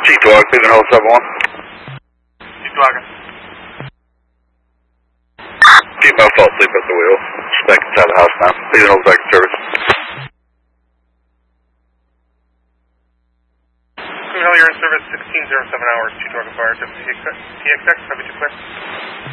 T-Dog, leaving 071. T-Dog. Female fell asleep at the wheel. She's back inside the house now. Leaving over back in service. You're in service 1607 hours, T-Dog fire, TXX, heavy to clear.